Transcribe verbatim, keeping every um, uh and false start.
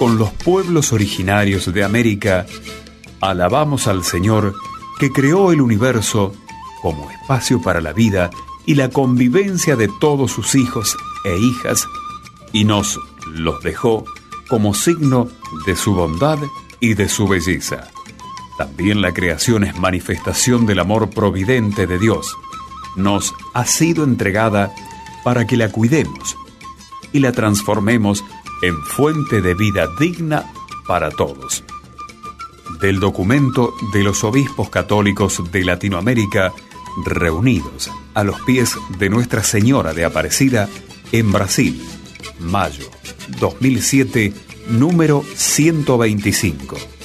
con los pueblos originarios de América, alabamos al Señor que creó el universo como espacio para la vida y la convivencia de todos sus hijos e hijas, y nos los dejó como signo de su bondad y de su belleza. También la creación es manifestación del amor providente de Dios. Nos ha sido entregada para que la cuidemos y la transformemos en fuente de vida digna para todos. Del documento de los obispos católicos de Latinoamérica reunidos a los pies de Nuestra Señora de Aparecida en Brasil, mayo dos mil siete, número ciento veinticinco.